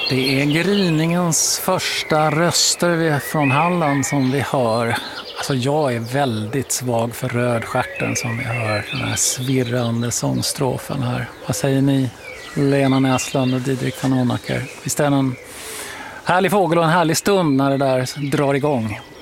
Det är gryningens första röster från Halland som vi hör. Alltså jag är väldigt svag för rödstjärten som vi hör. Den här svirrande sångstrofen här. Vad säger ni, Lena Näslund och Didrik van Onacker? Visst är det en härlig fågel och en härlig stund när det där drar igång?